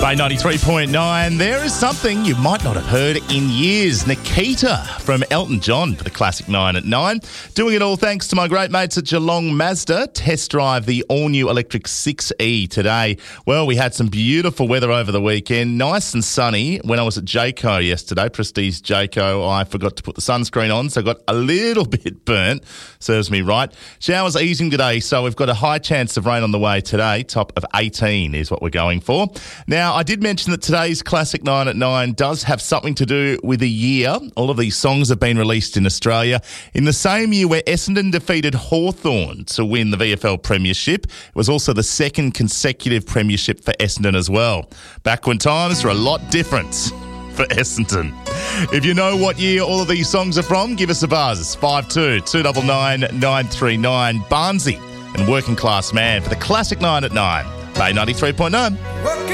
Bay 93.9, there is something you might not have heard in years. Nikita from Elton John for the Classic 9 at 9. Doing it all thanks to my great mates at Geelong Mazda. Test drive the all-new electric 6E today. Well, we had some beautiful weather over the weekend. Nice and sunny. When I was at Jayco yesterday, Prestige Jayco, I forgot to put the sunscreen on, so I got a little bit burnt. Serves me right. Showers easing today, so we've got a high chance of rain on the way today. Top of 18 is what we're going for. Now, I did mention that today's Classic 9 at 9 does have something to do with a year. All of these songs have been released in Australia in the same year where Essendon defeated Hawthorn to win the VFL Premiership. It was also the second consecutive Premiership for Essendon as well. Back when times were a lot different for Essendon. If you know what year all of these songs are from, give us a buzz. 52-299-939. Barnsey and Working Class Man for the Classic 9 at 9. Bay 93.9.